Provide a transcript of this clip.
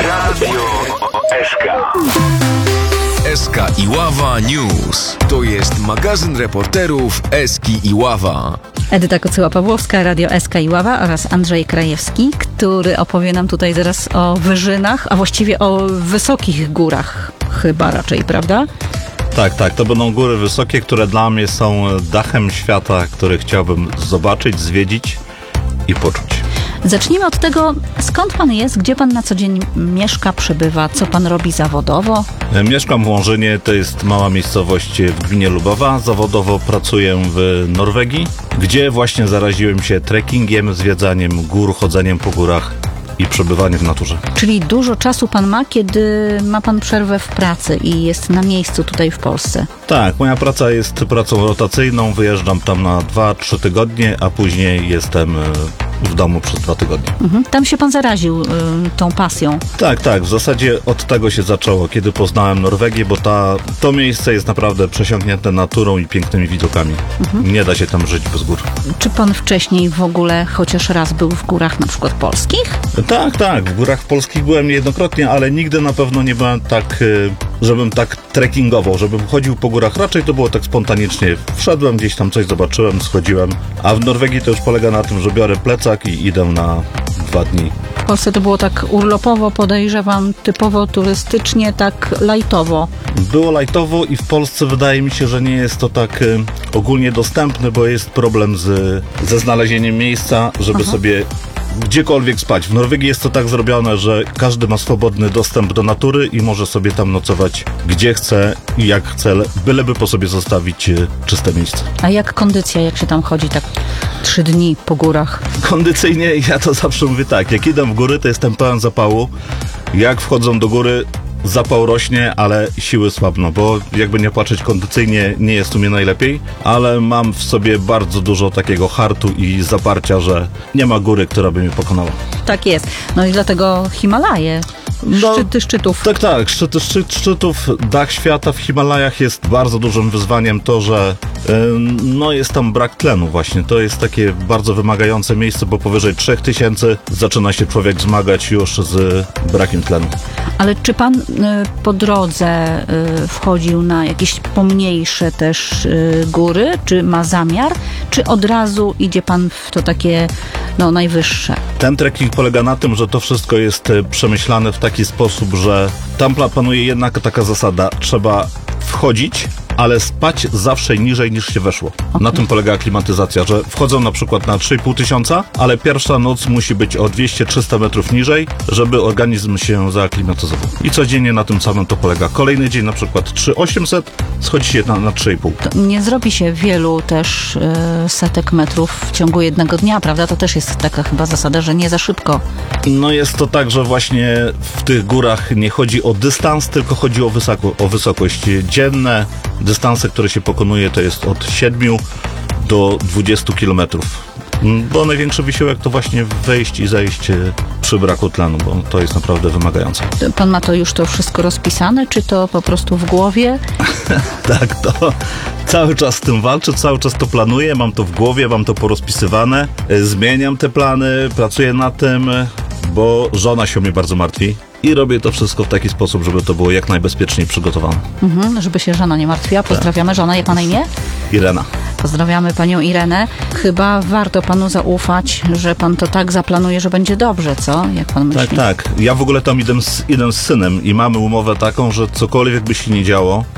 Radio SK. SK Iława News. To jest magazyn reporterów Eski Iława. Edyta Kocyła-Pawłowska, Radio SK Iława oraz Andrzej Krajewski, który opowie nam tutaj zaraz o wyżynach, a właściwie o wysokich górach chyba raczej, prawda? Tak, to będą góry wysokie, które dla mnie są dachem świata, który chciałbym zobaczyć, zwiedzić i poczuć. Zacznijmy od tego, skąd pan jest, gdzie pan na co dzień mieszka, przebywa, co pan robi zawodowo? Mieszkam w Łążynie, to jest mała miejscowość w gminie Lubowa. Zawodowo pracuję w Norwegii, gdzie właśnie zaraziłem się trekkingiem, zwiedzaniem gór, chodzeniem po górach i przebywaniem w naturze. Czyli dużo czasu pan ma, kiedy ma pan przerwę w pracy i jest na miejscu tutaj w Polsce? Tak, moja praca jest pracą rotacyjną, wyjeżdżam tam na 2-3 tygodnie, a później jestem w domu przez 2 tygodnie. Tam się pan zaraził tą pasją. Tak, w zasadzie od tego się zaczęło, kiedy poznałem Norwegię, bo to miejsce jest naprawdę przesiąknięte naturą i pięknymi widokami. Nie da się tam żyć bez gór. Czy pan wcześniej w ogóle chociaż raz był w górach na przykład polskich? Tak, w górach polskich byłem niejednokrotnie, ale nigdy na pewno nie byłem tak, żebym tak trekkingował, żebym chodził po górach. Raczej to było tak spontanicznie. Wszedłem, gdzieś tam coś zobaczyłem, schodziłem. A w Norwegii to już polega na tym, że biorę plecak i idę na 2 dni. W Polsce to było tak urlopowo, podejrzewam, typowo turystycznie, tak lajtowo. Było lajtowo i w Polsce wydaje mi się, że nie jest to tak ogólnie dostępne, bo jest problem ze znalezieniem miejsca, żeby sobie gdziekolwiek spać. W Norwegii jest to tak zrobione, że każdy ma swobodny dostęp do natury i może sobie tam nocować gdzie chce i jak chce, byleby po sobie zostawić czyste miejsce. A jak kondycja, jak się tam chodzi tak 3 dni po górach? Kondycyjnie ja to zawsze mówię tak, jak idę w góry, to jestem pełen zapału. Jak wchodzą do góry, zapał rośnie, ale siły słabną, bo jakby nie patrzeć, kondycyjnie nie jest u mnie najlepiej, ale mam w sobie bardzo dużo takiego hartu i zaparcia, że nie ma góry, która by mnie pokonała. Tak jest. No i dlatego Himalaje. Szczyty szczytów. Tak, szczytów, dach świata w Himalajach jest bardzo dużym wyzwaniem to, że jest tam brak tlenu właśnie. To jest takie bardzo wymagające miejsce, bo powyżej 3000 zaczyna się człowiek zmagać już z brakiem tlenu. Ale czy pan po drodze wchodził na jakieś pomniejsze też góry? Czy ma zamiar? Czy od razu idzie pan w to takie najwyższe? Ten trekking polega na tym, że to wszystko jest przemyślane w taki sposób, że tam panuje jednak taka zasada. Trzeba wchodzić, ale spać zawsze niżej niż się weszło. Okay. Na tym polega aklimatyzacja, że wchodzą na przykład na 3500, ale pierwsza noc musi być o 200-300 metrów niżej, żeby organizm się zaaklimatyzował. I codziennie na tym samym to polega. Kolejny dzień na przykład 3800, schodzi się na 3,5. To nie zrobi się wielu też setek metrów w ciągu jednego dnia, prawda? To też jest taka chyba zasada, że nie za szybko. Jest to tak, że właśnie w tych górach nie chodzi o dystans, tylko chodzi o wysokość. Dzienne dystanse, które się pokonuje, to jest od 7 do 20 kilometrów. Bo największy wysiłek to właśnie wejść i zejść przy braku tlenu, bo to jest naprawdę wymagające. Pan ma to wszystko rozpisane, czy to po prostu w głowie? Tak, to cały czas z tym walczę, cały czas to planuję, mam to w głowie, mam to porozpisywane, zmieniam te plany, pracuję nad tym, bo żona się o mnie bardzo martwi. I robię to wszystko w taki sposób, żeby to było jak najbezpieczniej przygotowane. Żeby się żona nie martwiła. Pozdrawiamy. Żona, jak ma na imię? Irena. Pozdrawiamy panią Irenę. Chyba warto panu zaufać, że pan to tak zaplanuje, że będzie dobrze, co? Jak pan myśli? Tak. Ja w ogóle tam idę z synem i mamy umowę taką, że cokolwiek by się nie działo,